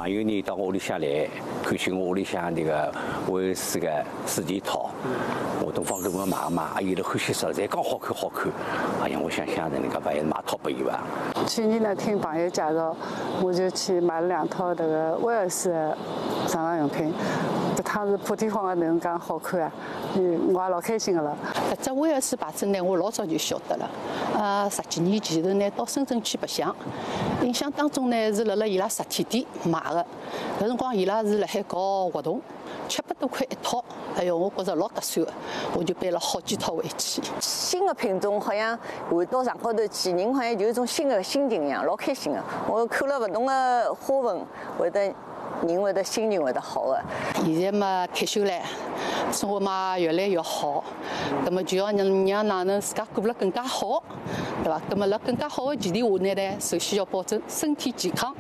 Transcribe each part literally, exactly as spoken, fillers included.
朋友呢到我屋里向来看见我屋里向那个卫士个四件套，我东方跟我买嘛，阿姨都欢喜说，侪讲好看好看。哎呀，我想想人家还是买套拨伊伐。 去年呢，听朋友介绍，我就去买了两套这个威尔士的上床用品。这趟是破天荒的能讲好看啊，嗯，我也老开心的了。 搿只威尔士牌子呢，我老早就晓得了。呃，十几年前头呢，到深圳去白相，印象当中呢是辣辣伊拉实体店买的。搿辰光伊拉是辣海搞活动，七百多块一套。哎哟，我觉着老合算的，我就背了好几套回去。 新的品种好像回到场高头去，人好像有一种新的心情一样，老开心的。我看了勿同的花纹，会得人会得心情会得好的。 现在嘛退休了，生活嘛越来越好，那么就要让让哪能自家过得更加好，对吧？那么辣更加好的前提下呢呢，首先要保证身体健康。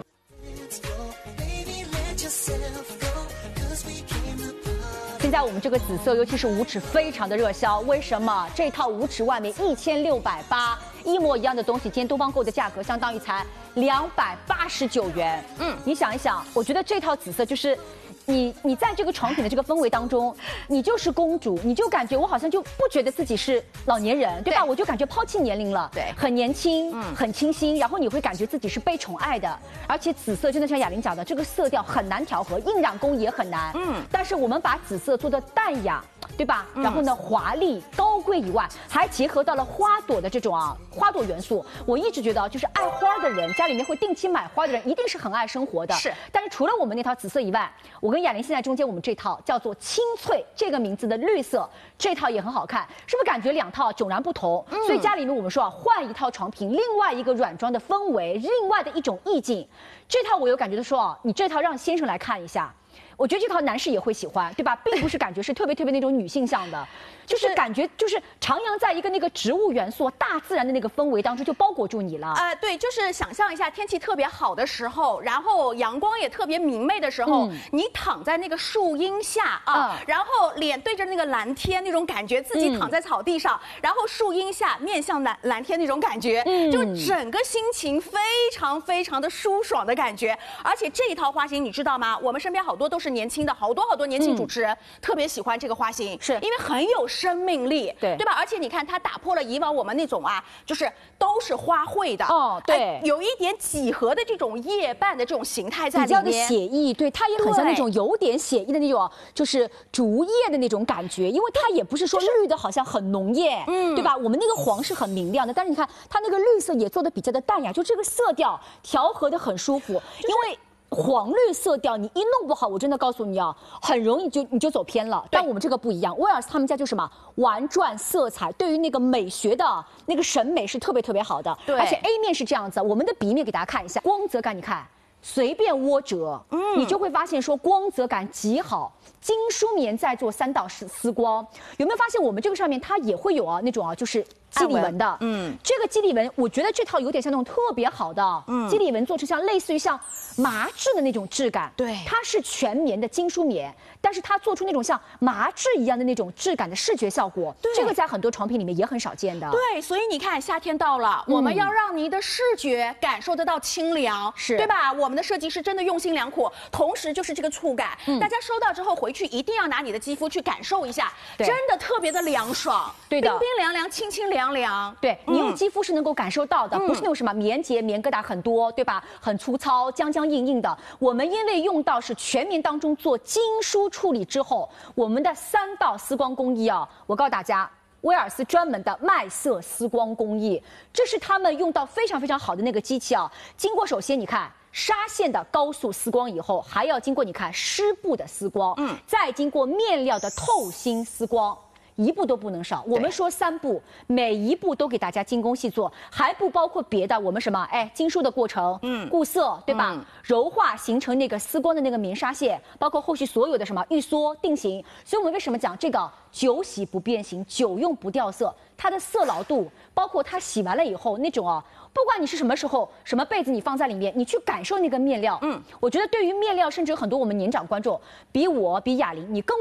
现在我们这个紫色，尤其是五尺，非常的热销。为什么？这套五尺外面一千六百八，一模一样的东西，今天东方购的价格相当于才两百八十九元。嗯，你想一想，我觉得这套紫色就是。你你在这个床品的这个氛围当中，你就是公主，你就感觉我好像就不觉得自己是老年人，对吧？对我就感觉抛弃年龄了，对，很年轻，嗯，很清新，然后你会感觉自己是被宠爱的，而且紫色真的像雅玲讲的，这个色调很难调和，印染工也很难，嗯，但是我们把紫色做的淡雅，对吧？然后呢，华丽高贵以外，还结合到了花朵的这种啊花朵元素。我一直觉得，就是爱花的人，家里面会定期买花的人，一定是很爱生活的。是，但是除了我们那套紫色以外，我跟雅玲现在中间我们这套叫做青翠这个名字的绿色，这套也很好看，是不是感觉两套迥然不同？嗯、所以家里面我们说啊，换一套床品，另外一个软装的氛围，另外的一种意境。这套我有感觉的说啊，你这套让先生来看一下。我觉得这套男士也会喜欢，对吧？并不是感觉是特别特别那种女性向的，就是感觉就是徜徉在一个那个植物元素、大自然的那个氛围当中，就包裹住你了。 呃，对，就是想象一下天气特别好的时候，然后阳光也特别明媚的时候，嗯、你躺在那个树荫下啊，嗯、然后脸对着那个蓝天那种感觉，自己躺在草地上，嗯、然后树荫下面向蓝蓝天那种感觉，嗯、就整个心情非常非常的舒爽的感觉。而且这一套花型你知道吗？我们身边好多都是。是年轻的好多好多年轻主持人、嗯、特别喜欢这个花型，是因为很有生命力，对对吧？而且你看，它打破了以往我们那种啊，就是都是花卉的哦，对、哎，有一点几何的这种叶瓣的这种形态在里面， 比较的写意，对，它也很像那种有点写意的那种，就是竹叶的那种感觉，因为它也不是说绿的好像很浓艳，嗯，对吧？我们那个黄是很明亮的，但是你看它那个绿色也做的比较的淡雅，就这个色调调和的很舒服，就是、因为。黄绿色调你一弄不好，我真的告诉你啊，很容易就你就走偏了。但我们这个不一样，威尔斯他们家就什么玩转色彩，对于那个美学的那个审美是特别特别好的。对，而且 A 面是这样子，我们的 B 面给大家看一下，光泽感你看。随便窝折，嗯，你就会发现说光泽感极好。精梳棉再做三道丝丝光，有没有发现我们这个上面它也会有啊那种啊就是肌理纹的，嗯，这个肌理纹我觉得这套有点像那种特别好的，嗯，肌理纹做成像类似于像麻质的那种质感，对，它是全棉的精梳棉，但是它做出那种像麻质一样的那种质感的视觉效果，对，这个在很多床品里面也很少见的。 对，所以你看夏天到了，嗯、我们要让您的视觉感受得到清凉，是对吧？我们的设计师真的用心良苦，同时就是这个触感，嗯、大家收到之后回去一定要拿你的肌肤去感受一下，真的特别的凉爽，对的，冰冰凉凉，清清凉凉。 对，你用肌肤是能够感受到的，嗯、不是那种什么棉结、棉疙瘩很多，对吧？很粗糙、僵僵硬硬的。我们因为用到是全棉当中做精梳处理之后，我们的三道丝光工艺啊，我告诉大家。威尔斯专门的麦色丝光工艺，这是他们用到非常非常好的那个机器啊。经过首先你看纱线的高速丝光以后，还要经过你看湿布的丝光，嗯，再经过面料的透芯丝光。一步都不能少。我们说三步，每一步都给大家精工细作，还不包括别的。我们什么？哎，精梳的过程，嗯，固色，对吧？嗯、柔化形成那个丝光的那个棉纱线，包括后续所有的什么预缩定型。所以我们为什么讲这个久洗不变形，久用不掉色？它的色牢度，包括它洗完了以后那种啊。不管你是什么时候、什么被子你放在里面，你去感受那个面料。嗯，我觉得对于面料，甚至很多我们年长观众，比我、比雅玲，你更懂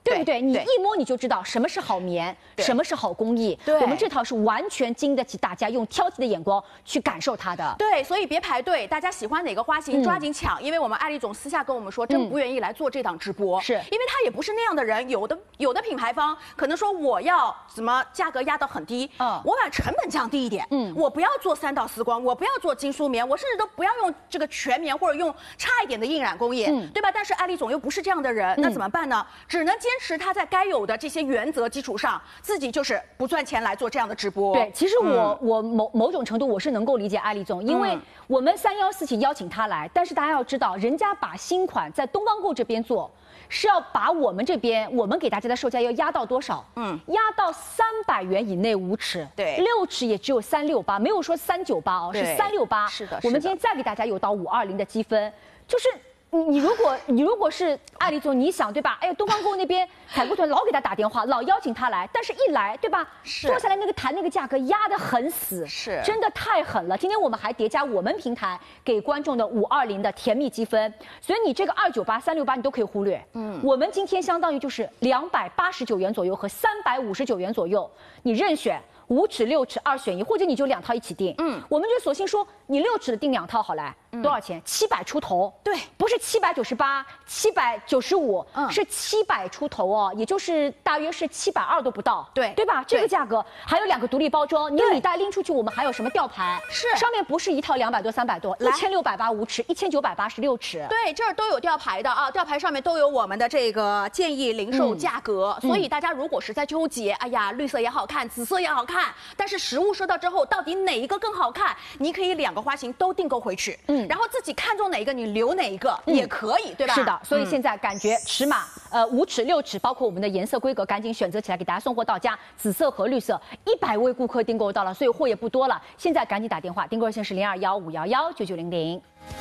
对不对？你一摸你就知道什么是好棉，什么是好工艺。 对， 我们这套是完全经得起大家用挑剔的眼光去感受它的。 对，所以别排队，大家喜欢哪个花型抓紧抢，因为我们艾丽总私下跟我们说，真不愿意来做这档直播， 是因为他也不是那样的人。有的有的品牌方可能说我要怎么价格压到很低，嗯，我把成本降低一点，嗯，我不要做三道丝光，我不要做精梳棉，我甚至都不要用这个全棉或者用差一点的印染工艺，嗯，对吧？但是艾丽总又不是这样的人，那怎么办呢？只能坚持他在该有的这些原则基础上，自己就是不赚钱来做这样的直播。 对，其实我、嗯、我某某种程度我是能够理解艾丽总，因为我们三幺四起邀请他来，但是大家要知道，人家把新款在东方购这边做，是要把我们这边我们给大家的售价要压到多少？嗯，压到三百元以内五尺， 对， 六尺也只有三六八，没有说三九八哦，是三六八。 是的， 我们今天再给大家有到五二零的积分，就是。你你如果你如果是艾丽总，你想对吧？哎呀，东方购那边采购团老给他打电话，老邀请他来，但是一来对吧？ 是坐下来那个谈那个价格压得很死， 是真的太狠了。今天我们还叠加我们平台给观众的五二零的甜蜜积分，所以你这个二九八、三六八你都可以忽略。嗯，我们今天相当于就是两百八十九元左右和三百五十九元左右，你任选。五尺、六尺二选一，或者你就两套一起订。嗯，我们就索性说，你六尺的订两套好了，嗯、多少钱？七百出头。 对， 不是七百九十八，七百九十五，嗯，是七百出头哦，也就是大约是七百二都不到。 对， 对吧？这个价格还有两个独立包装，你礼袋拎出去，我们还有什么吊牌？ 是， 上面不是一套两百多、三百多，一千六百八五尺，一千九百八十六尺。 对，这儿都有吊牌的啊，吊牌上面都有我们的这个建议零售价格。嗯、所以大家如果是在纠结，哎呀，绿色也好看，紫色也好看，但是实物收到之后，到底哪一个更好看？你可以两个花型都订购回去，嗯，然后自己看中哪一个，你留哪一个、嗯、也可以，对吧？ 是的，所以现在感觉尺码，呃，五尺、六尺，包括我们的颜色规格，赶紧选择起来，给大家送货到家。紫色和绿色，一百位顾客订购到了，所以货也不多了。现在赶紧打电话，订购热线是零二幺五幺幺九九零零。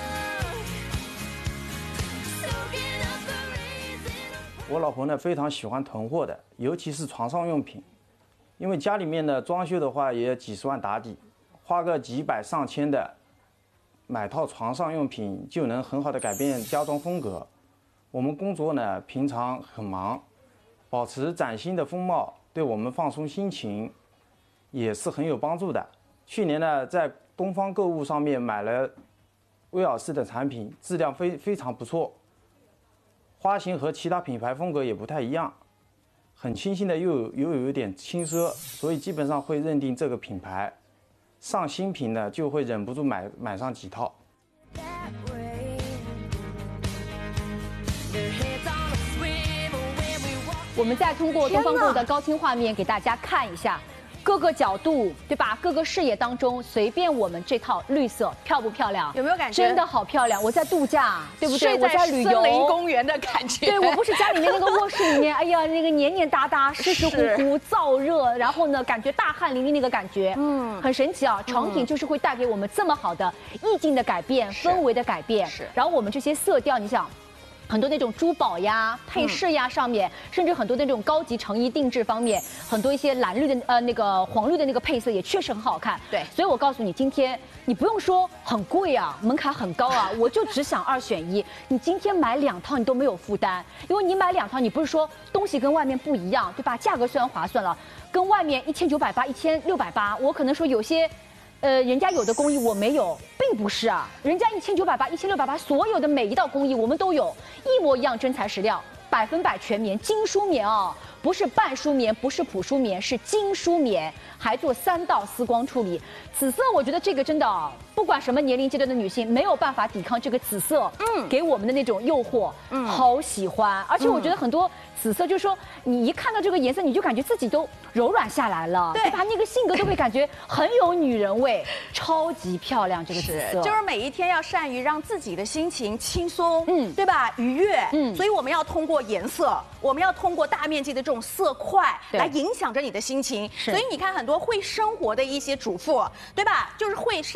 我老婆呢非常喜欢囤货的，尤其是床上用品。因为家里面的装修的话也几十万打底，花个几百上千的买套床上用品就能很好的改变家装风格。我们工作呢平常很忙，保持崭新的风貌对我们放松心情也是很有帮助的。去年呢在东方购物上面买了威尔士的产品，质量非非常不错，花型和其他品牌风格也不太一样。很清新的又又有一点轻奢，所以基本上会认定这个品牌。上新品呢，就会忍不住买买上几套。 我们再通过东方购的高清画面给大家看一下。各个角度，对吧？各个视野当中，随便我们这套绿色漂不漂亮？ 有没有感觉？ 真的好漂亮！我在度假，对不对？ 我在旅游， 森林公园的感觉。 对，我不是家里面那个卧室里面，哎呀，那个黏黏哒哒、湿湿乎乎、燥热，然后呢，感觉大汗淋漓那个感觉，嗯，很神奇啊！床品就是会带给我们这么好的意境的改变、氛围的改变。 是。 然后我们这些色调，你想。很多那种珠宝呀、配饰呀上面，嗯、甚至很多那种高级成衣定制方面，很多一些蓝绿的呃那个黄绿的那个配色也确实很好看。 对， 所以我告诉你，今天你不用说很贵啊，门槛很高啊，我就只想二选一。你今天买两套你都没有负担，因为你买两套，你不是说东西跟外面不一样，对吧？价格虽然划算了，跟外面一千九百八、一千六百八，我可能说有些。呃，人家有的工艺我没有，并不是啊，人家一千九百八、一千六百八，所有的每一道工艺我们都有，一模一样真材实料，百分百全棉，精梳棉哦，不是半梳棉，不是普梳棉，是精梳棉，还做三道丝光处理。紫色，我觉得这个真的、哦，不管什么年龄阶段的女性，没有办法抵抗这个紫色，嗯，给我们的那种诱惑，嗯，好喜欢。而且我觉得很多紫色，就是说你一看到这个颜色，你就感觉自己都柔软下来了，对吧？那个性格都会感觉很有女人味，超级漂亮。这个紫色， 就是每一天要善于让自己的心情轻松，嗯，对吧？愉悦，嗯，所以我们要通过颜色，我们要通过大面积的这种色块来影响着你的心情。所以你看，很多会生活的一些主妇，对吧？就是会善于就是。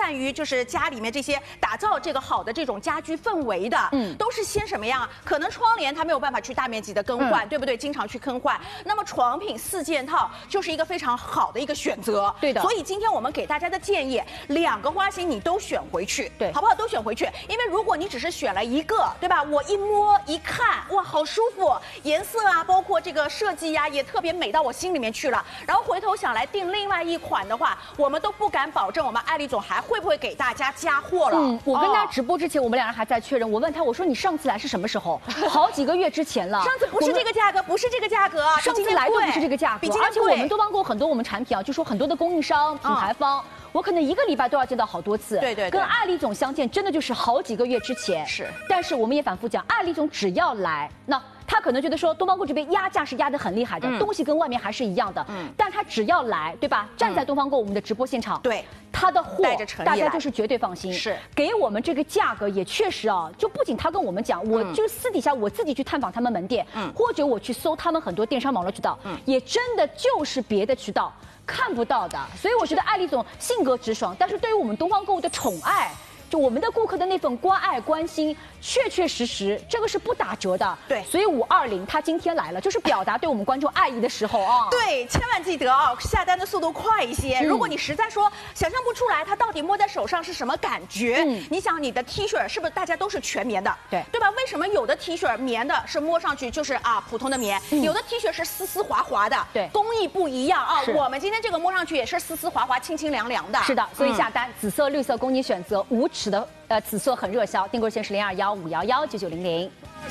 就是家里面这些打造这个好的这种家居氛围的，嗯，都是先什么样？可能窗帘它没有办法去大面积的更换，嗯、对不对？经常去更换。那么床品四件套就是一个非常好的一个选择。 对的。 所以今天我们给大家的建议，两个花型你都选回去， 对， 好不好？都选回去。因为如果你只是选了一个，对吧？我一摸一看，哇，好舒服，颜色啊，包括这个设计呀、啊，也特别美到我心里面去了。然后回头想来订另外一款的话，我们都不敢保证我们艾丽总还会不会给大家加货了。 嗯，我跟他直播之前，我们两人还在确认。我问他，我说你上次来是什么时候？好几个月之前了。 上次不是这个价格，不是这个价格， 上次来都不是这个价格。而且我们都帮过很多我们产品啊，就说很多的供应商、品牌方。嗯，我可能一个礼拜都要见到好多次， 对 对, 对， 跟艾丽总相见真的就是好几个月之前。 是， 但是我们也反复讲，艾丽总只要来，那他可能觉得说东方购这边压价是压得很厉害的，嗯、东西跟外面还是一样的，嗯，但他只要来，对吧？站在东方购我们的直播现场， 对、嗯， 他的货带着诚意， 大家就是绝对放心。 是， 给我们这个价格也确实啊，就不仅他跟我们讲，我就私底下我自己去探访他们门店，嗯，或者我去搜他们很多电商网络渠道，嗯，也真的就是别的渠道看不到的，所以我觉得艾丽总性格直爽，但是对于我们东方购物的宠爱，就我们的顾客的那份关爱关心，确确实实这个是不打折的。 对， 所以五二零他今天来了，就是表达对我们观众爱意的时候啊。 对，千万记得啊，下单的速度快一些。嗯、如果你实在说想象不出来它到底摸在手上是什么感觉，嗯、你想你的 T 恤是不是大家都是全棉的？ 对， 对吧？为什么有的 T 恤棉的是摸上去就是啊普通的棉，嗯、有的 T 恤是丝丝滑滑的？ 对， 工艺不一样啊。我们今天这个摸上去也是丝丝滑滑、清清凉凉的。 是的，所以下单、嗯、紫色、绿色供你选择，无尺的呃紫色很热销，订购线是零二幺五幺幺九九零零。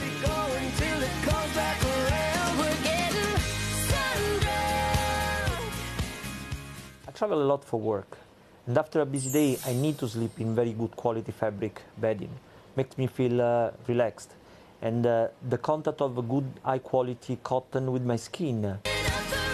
I travel a lot for work, and after a busy day, I need to sleep in very good quality fabric bedding. Makes me feel uh, relaxed, and uh, the contact of a good high quality cotton with my skin.